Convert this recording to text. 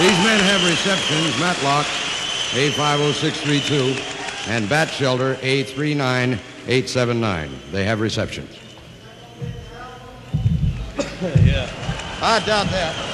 These men have receptions, Matlock, A50632, and Bat Shelter, A39879. They have receptions. Yeah. I doubt that.